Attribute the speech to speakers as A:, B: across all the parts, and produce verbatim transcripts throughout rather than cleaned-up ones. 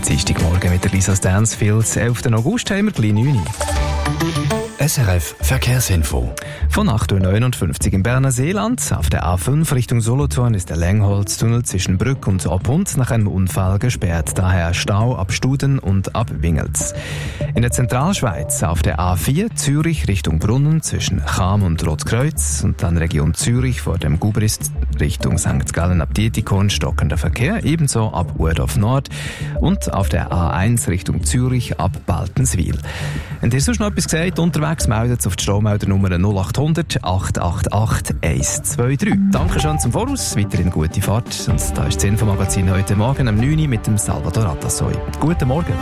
A: Dienstagmorgen mit der Lisa Stansfield. elften August haben wir gleich neun Uhr.
B: S R F Verkehrsinfo.
A: Von acht Uhr neunundfünfzig im Berner Seeland. Auf der A fünf Richtung Solothurn ist der Längholztunnel zwischen Brück und Oppund nach einem Unfall gesperrt. Daher Stau ab Studen und ab Wingels. In der Zentralschweiz auf der A vier Zürich Richtung Brunnen zwischen Cham und Rotkreuz und dann Region Zürich vor dem Gubrist Richtung Sankt Gallen ab Dietikon stockender Verkehr, ebenso ab Urdorf Nord und auf der A eins Richtung Zürich ab Baltenswil. Und hast du noch etwas gesagt? Unterwegs meldet es auf die Strohmeldernummer null acht hundert acht acht acht eins zwei drei. Danke schon zum Voraus, weiterhin gute Fahrt. Und da ist das Infomagazin heute Morgen um neun Uhr mit dem Salvador Atassoy. Guten Morgen.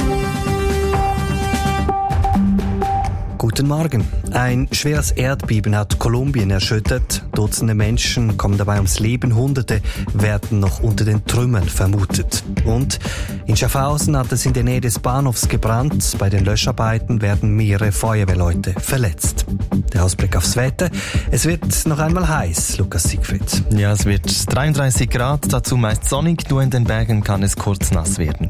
B: Guten Morgen. Ein schweres Erdbeben hat Kolumbien erschüttert. Dutzende Menschen kommen dabei ums Leben. Hunderte werden noch unter den Trümmern vermutet. Und in Schaffhausen hat es in der Nähe des Bahnhofs gebrannt. Bei den Löscharbeiten werden mehrere Feuerwehrleute verletzt. Der Ausblick aufs Wetter. Es wird noch einmal heiß, Lukas Siegfried.
C: Ja, es wird dreiunddreißig Grad, dazu meist sonnig. Nur in den Bergen kann es kurz nass werden.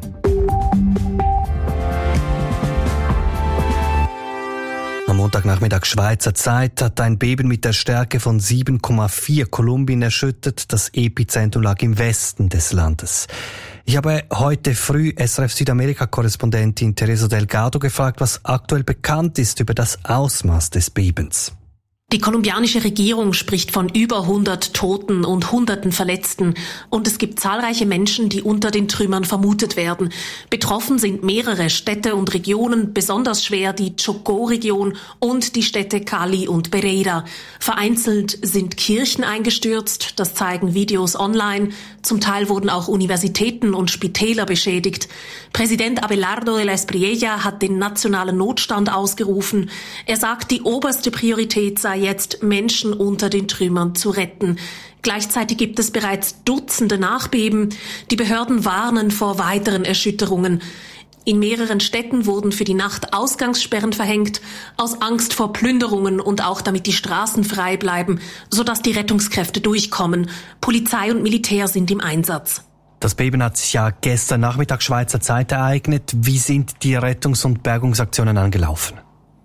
B: Am Montagnachmittag Schweizer Zeit hat ein Beben mit der Stärke von sieben Komma vier Kolumbien erschüttert. Das Epizentrum lag im Westen des Landes. Ich habe heute früh S R F Südamerika-Korrespondentin Teresa Delgado gefragt, was aktuell bekannt ist über das Ausmaß des Bebens.
D: Die kolumbianische Regierung spricht von über hundert Toten und Hunderten Verletzten. Und es gibt zahlreiche Menschen, die unter den Trümmern vermutet werden. Betroffen sind mehrere Städte und Regionen, besonders schwer die Chocó-Region und die Städte Cali und Pereira. Vereinzelt sind Kirchen eingestürzt, das zeigen Videos online. Zum Teil wurden auch Universitäten und Spitäler beschädigt. Präsident Abelardo de la Espriella hat den nationalen Notstand ausgerufen. Er sagt, die oberste Priorität sei jetzt, Menschen unter den Trümmern zu retten. Gleichzeitig gibt es bereits Dutzende Nachbeben. Die Behörden warnen vor weiteren Erschütterungen. In mehreren Städten wurden für die Nacht Ausgangssperren verhängt, aus Angst vor Plünderungen und auch damit die Straßen frei bleiben, sodass die Rettungskräfte durchkommen. Polizei und Militär sind im Einsatz.
B: Das Beben hat sich ja gestern Nachmittag Schweizer Zeit ereignet. Wie sind die Rettungs- und Bergungsaktionen angelaufen?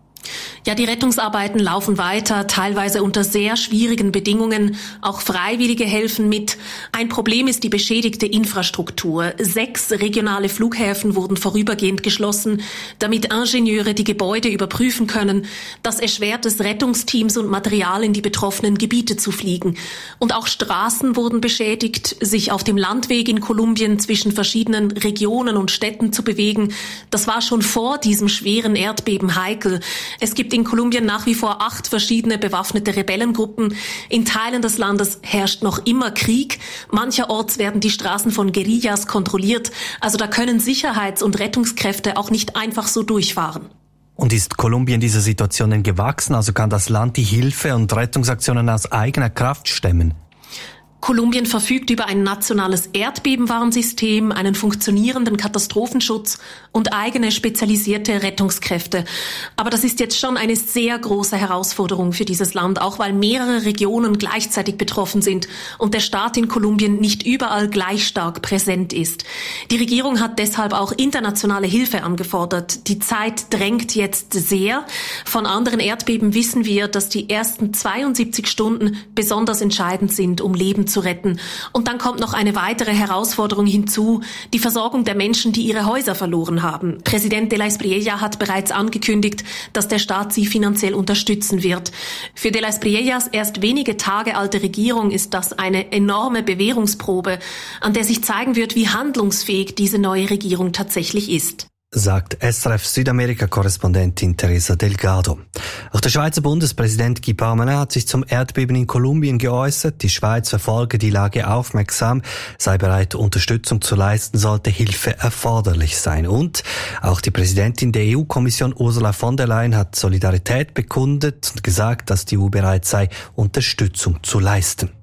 D: Ja, die Rettungsarbeiten laufen weiter, teilweise unter sehr schwierigen Bedingungen. Auch Freiwillige helfen mit. Ein Problem ist die beschädigte Infrastruktur. Sechs regionale Flughäfen wurden vorübergehend geschlossen, damit Ingenieure die Gebäude überprüfen können. Das erschwert es Rettungsteams und Material in die betroffenen Gebiete zu fliegen. Und auch Straßen wurden beschädigt. Sich auf dem Landweg in Kolumbien zwischen verschiedenen Regionen und Städten zu bewegen, das war schon vor diesem schweren Erdbeben heikel. Es gibt in Kolumbien nach wie vor acht verschiedene bewaffnete Rebellengruppen. In Teilen des Landes herrscht noch immer Krieg. Mancherorts werden die Straßen von Guerillas kontrolliert. Also da können Sicherheits- und Rettungskräfte auch nicht einfach so durchfahren.
B: Und ist Kolumbien dieser Situation denn gewachsen? Also kann das Land die Hilfe- und Rettungsaktionen aus eigener Kraft stemmen?
D: Kolumbien verfügt über ein nationales Erdbebenwarnsystem, einen funktionierenden Katastrophenschutz und eigene spezialisierte Rettungskräfte. Aber das ist jetzt schon eine sehr große Herausforderung für dieses Land, auch weil mehrere Regionen gleichzeitig betroffen sind und der Staat in Kolumbien nicht überall gleich stark präsent ist. Die Regierung hat deshalb auch internationale Hilfe angefordert. Die Zeit drängt jetzt sehr. Von anderen Erdbeben wissen wir, dass die ersten zweiundsiebzig Stunden besonders entscheidend sind, um Leben zu retten. Und dann kommt noch eine weitere Herausforderung hinzu, die Versorgung der Menschen, die ihre Häuser verloren haben. Präsident de la Espriella hat bereits angekündigt, dass der Staat sie finanziell unterstützen wird. Für de la Espriellas erst wenige Tage alte Regierung ist das eine enorme Bewährungsprobe, an der sich zeigen wird, wie handlungsfähig diese neue Regierung tatsächlich ist.
B: Sagt S R F Südamerika-Korrespondentin Teresa Delgado. Auch der Schweizer Bundespräsident Guy Parmelin hat sich zum Erdbeben in Kolumbien geäußert. Die Schweiz verfolge die Lage aufmerksam, sei bereit, Unterstützung zu leisten, sollte Hilfe erforderlich sein. Und auch die Präsidentin der E U-Kommission Ursula von der Leyen hat Solidarität bekundet und gesagt, dass die E U bereit sei, Unterstützung zu leisten.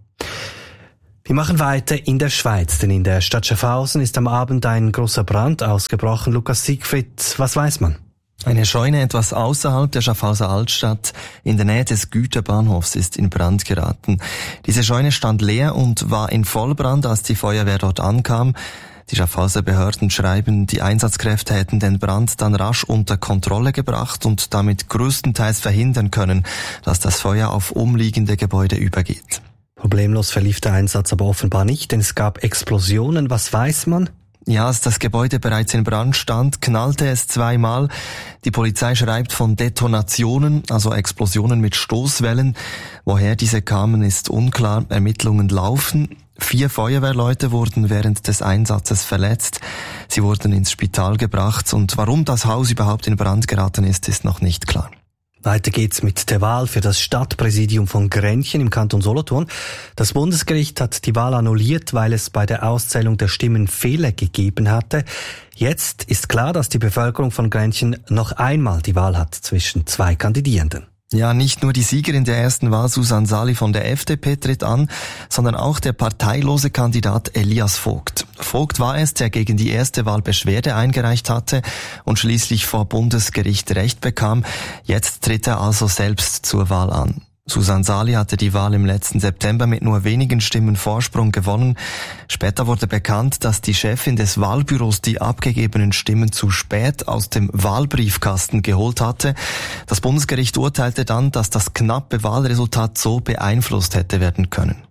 B: Wir machen weiter in der Schweiz, denn in der Stadt Schaffhausen ist am Abend ein großer Brand ausgebrochen. Lukas Siegfried, was weiß man?
C: Eine Scheune etwas außerhalb der Schaffhauser Altstadt in der Nähe des Güterbahnhofs ist in Brand geraten. Diese Scheune stand leer und war in Vollbrand, als die Feuerwehr dort ankam. Die Schaffhauser Behörden schreiben, die Einsatzkräfte hätten den Brand dann rasch unter Kontrolle gebracht und damit größtenteils verhindern können, dass das Feuer auf umliegende Gebäude übergeht.
B: Problemlos verlief der Einsatz aber offenbar nicht, denn es gab Explosionen. Was weiß man?
C: Ja, als das Gebäude bereits in Brand stand, knallte es zweimal. Die Polizei schreibt von Detonationen, also Explosionen mit Stoßwellen. Woher diese kamen, ist unklar. Ermittlungen laufen. Vier Feuerwehrleute wurden während des Einsatzes verletzt. Sie wurden ins Spital gebracht und warum das Haus überhaupt in Brand geraten ist, ist noch nicht klar.
B: Weiter geht's mit der Wahl für das Stadtpräsidium von Grenchen im Kanton Solothurn. Das Bundesgericht hat die Wahl annulliert, weil es bei der Auszählung der Stimmen Fehler gegeben hatte. Jetzt ist klar, dass die Bevölkerung von Grenchen noch einmal die Wahl hat zwischen zwei Kandidierenden.
C: Ja, nicht nur die Siegerin der ersten Wahl, Susanne Sali von der F D P, tritt an, sondern auch der parteilose Kandidat Elias Vogt. Vogt war es, der gegen die erste Wahl Beschwerde eingereicht hatte und schließlich vor Bundesgericht Recht bekam. Jetzt tritt er also selbst zur Wahl an. Susanne Sali hatte die Wahl im letzten September mit nur wenigen Stimmen Vorsprung gewonnen. Später wurde bekannt, dass die Chefin des Wahlbüros die abgegebenen Stimmen zu spät aus dem Wahlbriefkasten geholt hatte. Das Bundesgericht urteilte dann, dass das knappe Wahlresultat so beeinflusst hätte werden können.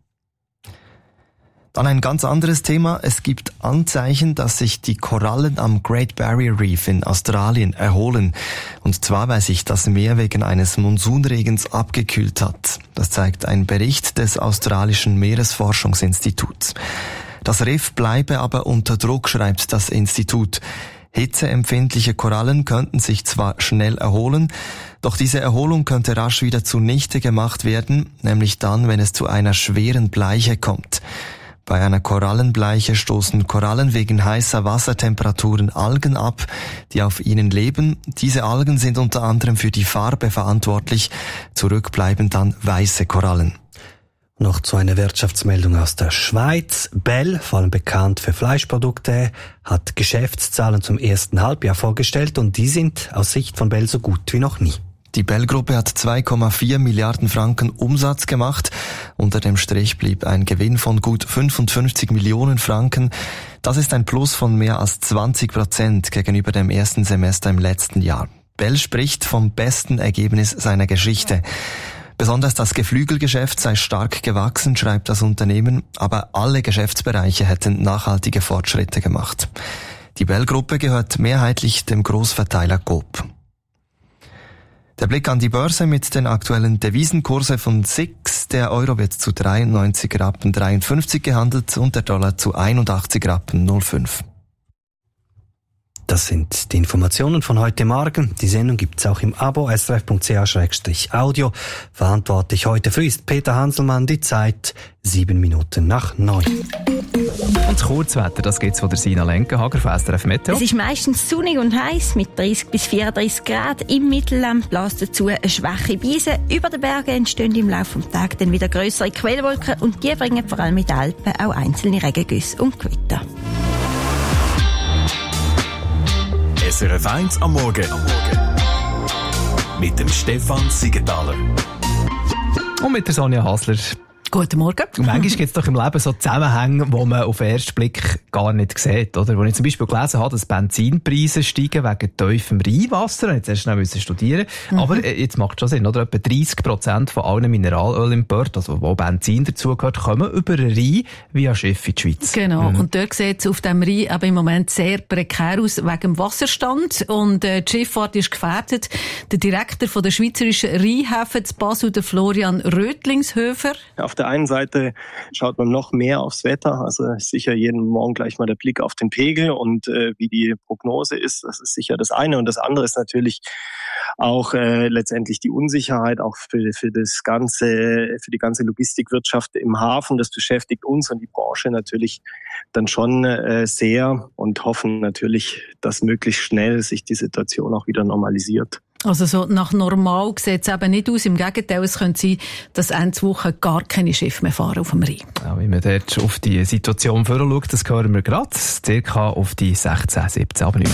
C: Dann ein ganz anderes Thema. Es gibt Anzeichen, dass sich die Korallen am Great Barrier Reef in Australien erholen. Und zwar, weil sich das Meer wegen eines Monsunregens abgekühlt hat. Das zeigt ein Bericht des australischen Meeresforschungsinstituts. Das Riff bleibe aber unter Druck, schreibt das Institut. Hitzeempfindliche Korallen könnten sich zwar schnell erholen, doch diese Erholung könnte rasch wieder zunichte gemacht werden, nämlich dann, wenn es zu einer schweren Bleiche kommt. Bei einer Korallenbleiche stoßen Korallen wegen heißer Wassertemperaturen Algen ab, die auf ihnen leben. Diese Algen sind unter anderem für die Farbe verantwortlich. Zurück bleiben dann weiße Korallen.
B: Noch zu einer Wirtschaftsmeldung aus der Schweiz. Bell, vor allem bekannt für Fleischprodukte, hat Geschäftszahlen zum ersten Halbjahr vorgestellt und die sind aus Sicht von Bell so gut wie noch nie.
C: Die Bell-Gruppe hat zwei Komma vier Milliarden Franken Umsatz gemacht. Unter dem Strich blieb ein Gewinn von gut fünfundfünfzig Millionen Franken. Das ist ein Plus von mehr als zwanzig Prozent gegenüber dem ersten Semester im letzten Jahr. Bell spricht vom besten Ergebnis seiner Geschichte. Besonders das Geflügelgeschäft sei stark gewachsen, schreibt das Unternehmen, aber alle Geschäftsbereiche hätten nachhaltige Fortschritte gemacht. Die Bell-Gruppe gehört mehrheitlich dem Großverteiler Coop. Der Blick an die Börse mit den aktuellen Devisenkurse von S I X. Der Euro wird zu dreiundneunzig Rappen dreiundfünfzig gehandelt und der Dollar zu einundachtzig Rappen null fünf.
B: Das sind die Informationen von heute Morgen. Die Sendung gibt's auch im Abo s r f punkt c h slash audio. Verantwortlich heute früh ist Peter Hanselmann. Die Zeit sieben Minuten nach neun.
A: Und das Kurzwetter, das gibt's von der Sina Lenkenhager von S R F Meteo.
E: Es ist meistens sonnig und heiß mit dreißig bis vierunddreißig Grad. Im Mittelland bläst dazu eine schwache Brise. Über den Bergen entstehen im Laufe des Tages dann wieder grössere Quellwolken und die bringen vor allem in den Alpen auch einzelne Regengüsse und Gewitter.
F: S R F eins am Morgen. Mit dem Stefan Siegenthaler.
A: Und mit der Sonja Hasler.
G: Guten Morgen.
A: Und manchmal gibt es doch im Leben so Zusammenhänge, die man auf den ersten Blick gar nicht sieht, oder? Wo ich zum Beispiel gelesen habe, dass Benzinpreise steigen wegen tiefem Rheinwasser. Jetzt erst schnell studieren. Mhm. Aber jetzt macht es schon Sinn, oder? Etwa dreißig Prozent von allen Mineralölimporten, also wo Benzin dazugehört, kommen über den Rhein via Schiff in die Schweiz.
G: Genau.
A: Mhm.
G: Und dort sieht es auf dem Rhein aber im Moment sehr prekär aus wegen dem Wasserstand. Und äh, die Schifffahrt ist gefährdet. Der Direktor von der Schweizerischen Rheinhäfen zu Basel, der Florian Rötlingshöfer.
H: Auf der einen Seite schaut man noch mehr aufs Wetter, also sicher jeden Morgen gleich mal der Blick auf den Pegel und äh, wie die Prognose ist, das ist sicher das eine. Und das andere ist natürlich auch äh, letztendlich die Unsicherheit auch für, für das ganze, für die ganze Logistikwirtschaft im Hafen. Das beschäftigt uns und die Branche natürlich dann schon äh, sehr und hoffen natürlich, dass möglichst schnell sich die Situation auch wieder normalisiert.
G: Also so nach normal sieht es eben nicht aus. Im Gegenteil, es könnte sein, dass Ende Woche gar keine Schiffe mehr fahren auf dem Rhein.
A: Ja, wie man dort auf die Situation vorschaut, das hören wir gerade. Circa auf die sechzehn, siebzehn, aber nicht.